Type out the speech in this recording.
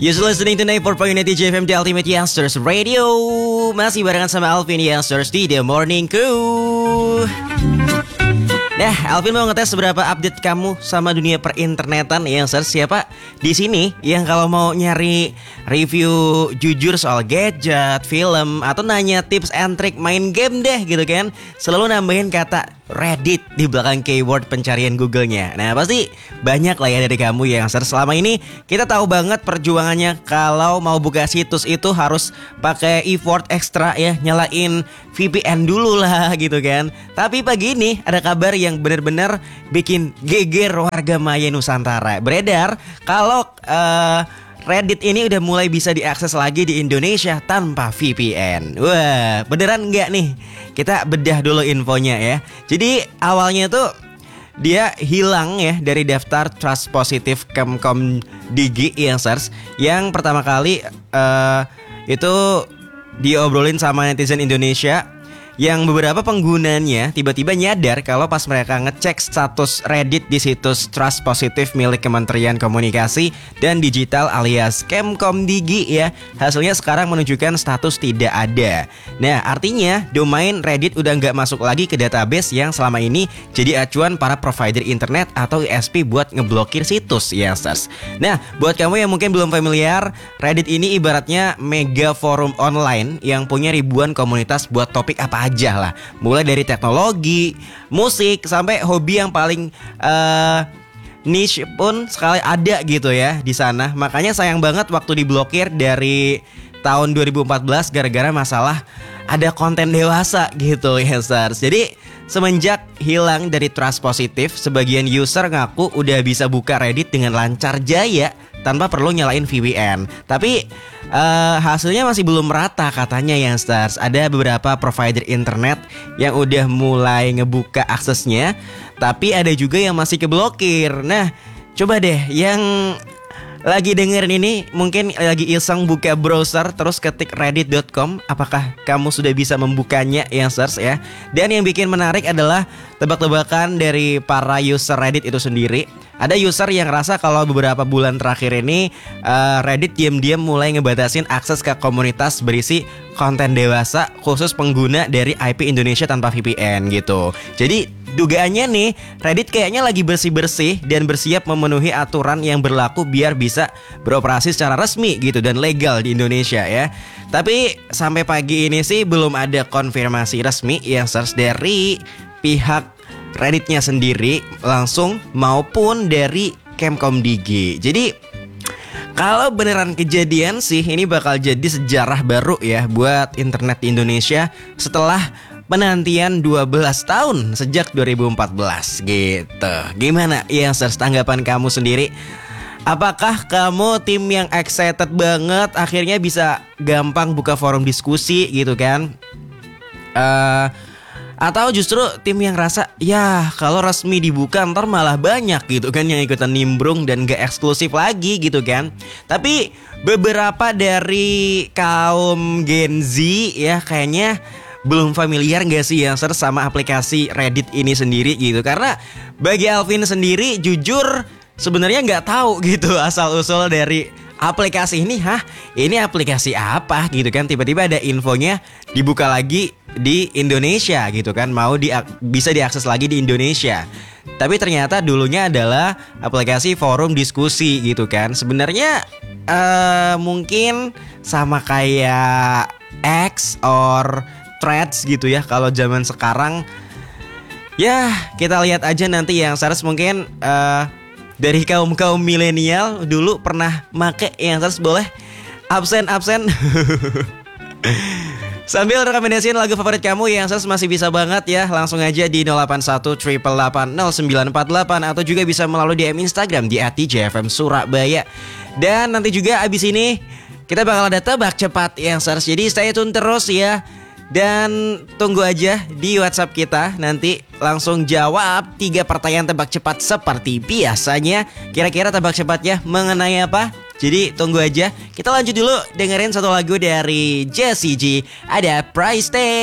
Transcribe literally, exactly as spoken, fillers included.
You listening to ninety-four point nine J F M, The Ultimate Youngsters Radio. Masih barengan sama Alvin Youngsters di The Morning Crew. Nah, Alvin mau ngetes seberapa update kamu sama dunia perinternetan Youngsters. Siapa di sini yang kalau mau nyari review jujur soal gadget, film, atau nanya tips and trick main game deh gitu kan, selalu nambahin kata Reddit di belakang keyword pencarian Google-nya. Nah, pasti banyak lah ya dari kamu Youngsters. Selama ini kita tahu banget perjuangannya kalau mau buka situs itu harus pakai effort ekstra ya, nyalain V P N dulu lah gitu kan. Tapi pagi ini ada kabar yang benar-benar bikin geger warga Maya Nusantara. Beredar kalau uh, Reddit ini udah mulai bisa diakses lagi di Indonesia tanpa V P N. Wah, beneran nggak nih? Kita bedah dulu infonya ya. Jadi awalnya tuh dia hilang ya dari daftar trust positif Kemkom Digi Youngsters yang pertama kali uh, itu diobrolin sama netizen Indonesia, yang beberapa penggunanya tiba-tiba nyadar kalau pas mereka ngecek status Reddit di situs trust positif milik Kementerian Komunikasi dan Digital alias Kemkom Digi ya, hasilnya sekarang menunjukkan status tidak ada. Nah, artinya domain Reddit udah nggak masuk lagi ke database yang selama ini jadi acuan para provider internet atau I S P buat ngeblokir situs ya, Youngsters. Nah, buat kamu yang mungkin belum familiar, Reddit ini ibaratnya mega forum online yang punya ribuan komunitas buat topik apa aja lah, mulai dari teknologi, musik, sampai hobi yang paling uh, niche pun sekali ada gitu ya di sana. Makanya sayang banget waktu diblokir dari tahun dua ribu empat belas gara-gara masalah ada konten dewasa gitu ya, Youngsters. Jadi semenjak hilang dari trust positif, sebagian user ngaku udah bisa buka Reddit dengan lancar jaya tanpa perlu nyalain V P N. Tapi uh, hasilnya masih belum rata katanya Youngsters. Ada beberapa provider internet yang udah mulai ngebuka aksesnya, tapi ada juga yang masih keblokir. Nah, coba deh yang lagi dengerin ini mungkin lagi iseng buka browser terus ketik reddit dot com, apakah kamu sudah bisa membukanya Youngsters ya? Dan yang bikin menarik adalah tebak-tebakan dari para user Reddit itu sendiri. Ada user yang rasa kalau beberapa bulan terakhir ini uh, Reddit diam-diam mulai ngebatasin akses ke komunitas berisi konten dewasa khusus pengguna dari I P Indonesia tanpa V P N gitu. Jadi dugaannya nih, Reddit kayaknya lagi bersih-bersih dan bersiap memenuhi aturan yang berlaku biar bisa beroperasi secara resmi gitu dan legal di Indonesia ya. Tapi sampai pagi ini sih belum ada konfirmasi resmi yang search dari pihak Redditnya sendiri langsung maupun dari Kemkom Digi. Jadi kalau beneran kejadian sih ini bakal jadi sejarah baru ya buat internet di Indonesia setelah penantian dua belas tahun sejak dua ribu empat belas gitu. Gimana ya, Youngsters, tanggapan kamu sendiri? Apakah kamu tim yang excited banget akhirnya bisa gampang buka forum diskusi gitu kan? Uh, Atau justru tim yang rasa ya kalau resmi dibuka ntar malah banyak gitu kan yang ikutan nimbrung dan gak eksklusif lagi gitu kan. Tapi beberapa dari kaum Gen Z ya kayaknya belum familiar gak sih yang sama aplikasi Reddit ini sendiri gitu. Karena bagi Alvin sendiri jujur sebenarnya gak tahu gitu asal-usul dari aplikasi ini. Hah, ini aplikasi apa gitu kan, tiba-tiba ada infonya dibuka lagi di Indonesia gitu kan, mau di, bisa diakses lagi di Indonesia. Tapi ternyata dulunya adalah aplikasi forum diskusi gitu kan. Sebenarnya uh, mungkin sama kayak X or Threads gitu ya kalau zaman sekarang. Ya kita lihat aja nanti yang Youngsters mungkin uh, dari kaum-kaum milenial dulu pernah make yang Youngsters boleh absen-absen sambil rekomendasiin lagu favorit kamu yang Youngsters masih bisa banget ya. Langsung aja di nol delapan satu delapan delapan delapan nol sembilan empat delapan atau juga bisa melalui D M Instagram di at J F M Surabaya. Dan nanti juga abis ini kita bakal ada tebak cepat yang Youngsters. Jadi stay tune terus ya. Dan tunggu aja di WhatsApp kita, nanti langsung jawab tiga pertanyaan tebak cepat seperti biasanya. Kira-kira tebak cepatnya mengenai apa? Jadi tunggu aja. Kita lanjut dulu dengerin satu lagu dari Jessie J, ada Price Tag.